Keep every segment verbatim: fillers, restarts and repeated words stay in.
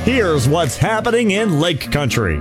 Here's what's happening in Lake Country.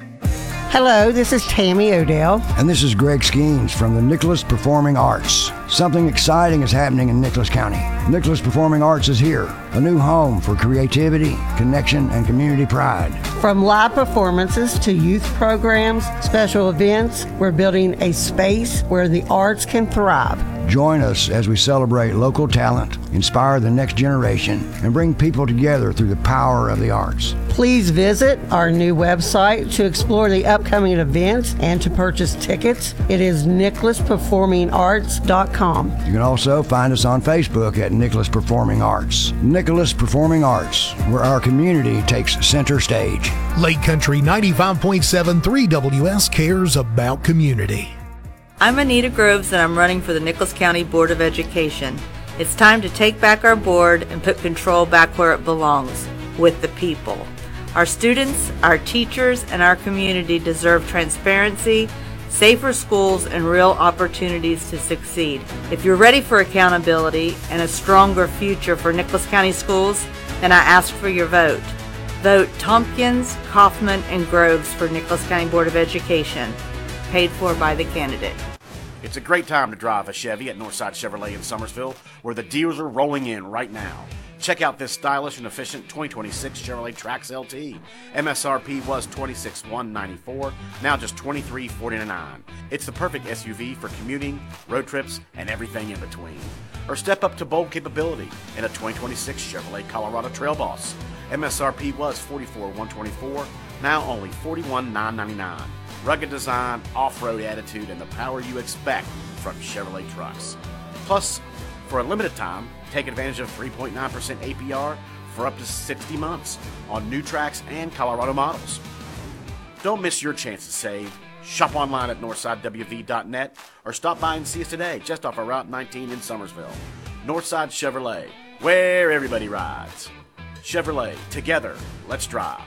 Hello, this is Tammy Odell. And this is Greg Skeens from the Nicholas Performing Arts. Something exciting is happening in Nicholas County. Nicholas Performing Arts is here, a new home for creativity, connection, and community pride. From live performances to youth programs, special events, we're building a space where the arts can thrive. Join us as we celebrate local talent, inspire the next generation, and bring people together through the power of the arts. Please visit our new website to explore the upcoming events and to purchase tickets. It is nicholas performing arts dot com. You can also find us on Facebook at Nicholas Performing Arts. Nicholas Performing Arts, where our community takes center stage. Lake Country ninety-five point seven three W S cares about community. I'm Anita Groves and I'm running for the Nicholas County Board of Education. It's time to take back our board and put control back where it belongs, with the people. Our students, our teachers, and our community deserve transparency, safer schools, and real opportunities to succeed. If you're ready for accountability and a stronger future for Nicholas County schools, then I ask for your vote. Vote Tompkins, Kaufman, and Groves for Nicholas County Board of Education. Paid for by the candidate. It's a great time to drive a Chevy at Northside Chevrolet in Summersville, where the deals are rolling in right now. Check out this stylish and efficient twenty twenty-six Chevrolet Trax L T. M S R P was twenty-six thousand one hundred ninety-four dollars, now just twenty-three thousand four hundred ninety-nine dollars. It's the perfect S U V for commuting, road trips, and everything in between. Or step up to bold capability in a twenty twenty-six Chevrolet Colorado Trail Boss. M S R P was forty-four thousand one hundred twenty-four dollars, now only forty-one thousand nine hundred ninety-nine dollars. Rugged design, off-road attitude, and the power you expect from Chevrolet trucks. Plus, for a limited time, take advantage of three point nine percent A P R for up to sixty months on new Trax and Colorado models. Don't miss your chance to save. Shop online at northside w v dot net or stop by and see us today just off of Route nineteen in Summersville. Northside Chevrolet, where everybody rides. Chevrolet, together, let's drive.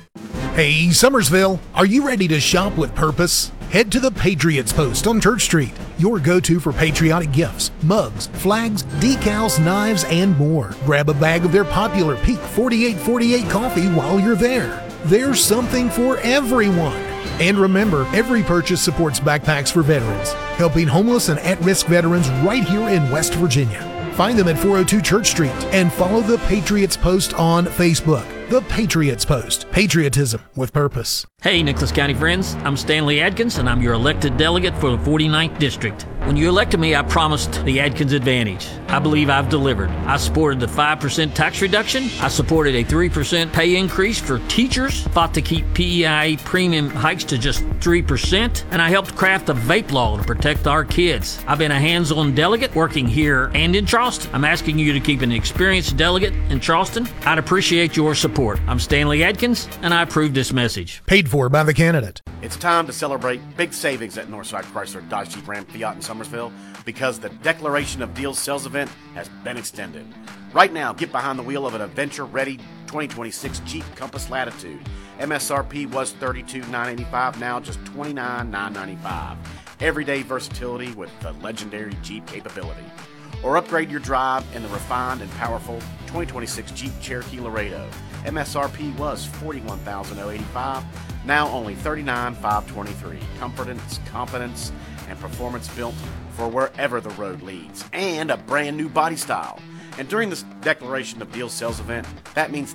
Hey, Summersville, are you ready to shop with purpose? Head to the Patriots Post on Church Street, your go-to for patriotic gifts, mugs, flags, decals, knives, and more. Grab a bag of their popular Peak forty-eight forty-eight coffee while you're there. There's something for everyone. And remember, every purchase supports Backpacks for Veterans, helping homeless and at-risk veterans right here in West Virginia. Find them at four oh two Church Street and follow the Patriots Post on Facebook. The Patriots Post. Patriotism with purpose. Hey, Nicholas County friends. I'm Stanley Adkins, and I'm your elected delegate for the forty-ninth District. When you elected me, I promised the Adkins Advantage. I believe I've delivered. I supported the five percent tax reduction. I supported a three percent pay increase for teachers, fought to keep P E I A premium hikes to just three percent, and I helped craft a vape law to protect our kids. I've been a hands-on delegate working here and in Charleston. I'm asking you to keep an experienced delegate in Charleston. I'd appreciate your support. I'm Stanley Adkins, and I approve this message. Paid for by the candidate. It's time to celebrate big savings at Northside Chrysler Dodge Jeep Ram Fiat in Summersville because the Declaration of Deals sales event has been extended. Right now, get behind the wheel of an adventure-ready twenty twenty-six Jeep Compass Latitude. M S R P was thirty-two thousand nine hundred eighty-five dollars, now just twenty-nine thousand nine hundred ninety-five dollars. Everyday versatility with the legendary Jeep capability. Or upgrade your drive in the refined and powerful twenty twenty-six Jeep Cherokee Laredo. M S R P was forty-one thousand eighty-five dollars, now only thirty-nine thousand five hundred twenty-three dollars. Confidence, confidence, and performance built for wherever the road leads. And a brand new body style. And during this Declaration of Deals sales event, that means